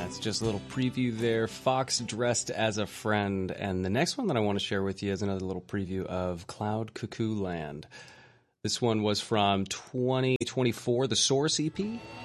It's just a little preview there. Fox Dressed as a Friend. And the next one that I want to share with you is another little preview of Cloud Cuckoo Land. This one was from 2024, the Source EP.